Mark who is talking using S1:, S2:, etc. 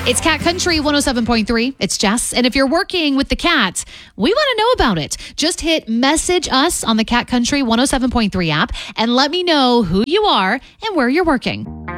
S1: It's Cat Country 107.3. It's Jess. And if you're working with the cat, we want to know about it. Just hit message us on the Cat Country 107.3 app and let me know who you are and where you're working.